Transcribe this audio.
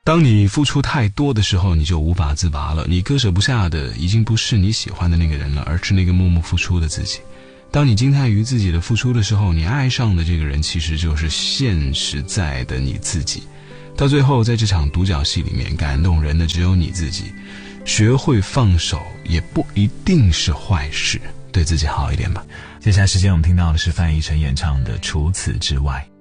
当你付出太多的时候，你就无法自拔了，你割舍不下的已经不是你喜欢的那个人了，而是那个默默付出的自己。当你惊叹于自己的付出的时候，你爱上的这个人其实就是现实在的你自己。到最后，在这场独角戏里面，感动人的只有你自己。学会放手也不一定是坏事，对自己好一点吧。 接下来时间我们听到的是范逸臣演唱的《除此之外》。